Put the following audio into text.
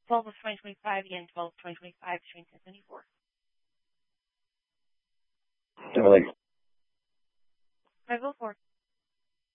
12 of 2025 and 12 of 2025 between 1074. Timberlake. I vote for.